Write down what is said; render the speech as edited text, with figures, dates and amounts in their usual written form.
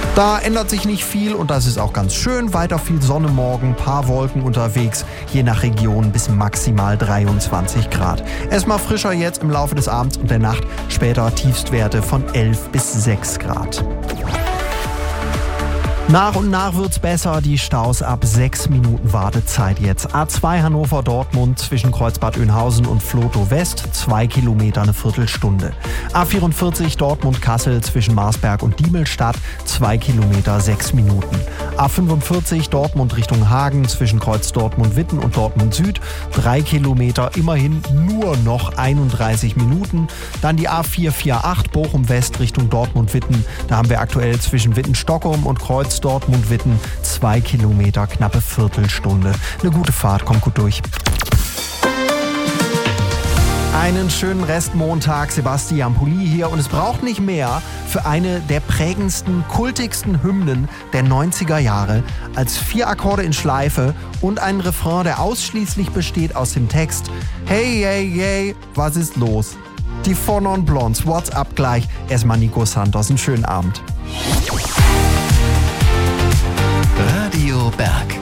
Da ändert sich nicht viel und das ist auch ganz schön. Weiter viel Sonne morgen, paar Wolken unterwegs, je nach Region bis maximal 23 Grad. Erstmal frischer jetzt im Laufe des Abends und der Nacht, später Tiefstwerte von 11 bis 6 Grad. Nach und nach wird's besser, die Staus ab 6 Minuten Wartezeit jetzt. A2 Hannover-Dortmund zwischen Kreuzbad-Oeynhausen und Vlotho West, 2 Kilometer eine Viertelstunde. A44 Dortmund-Kassel zwischen Marsberg und Diemelstadt, 2 Kilometer 6 Minuten. A45 Dortmund Richtung Hagen zwischen Kreuz Dortmund-Witten und Dortmund Süd, 3 Kilometer, immerhin nur noch 31 Minuten. Dann die A448 Bochum-West Richtung Dortmund-Witten, da haben wir aktuell zwischen Witten-Stockholm und Kreuz Dortmund-Witten 2 Kilometer, knappe Viertelstunde. Eine gute Fahrt, kommt gut durch. Einen schönen Restmontag, Sebastian Pulli hier und es braucht nicht mehr für eine der prägendsten, kultigsten Hymnen der 90er Jahre als 4 Akkorde in Schleife und einen Refrain, der ausschließlich besteht aus dem Text Hey, hey, hey, was ist los? Die Four Non Blondes, What's up gleich, erstmal Nico Santos, einen schönen Abend. Radio Berg.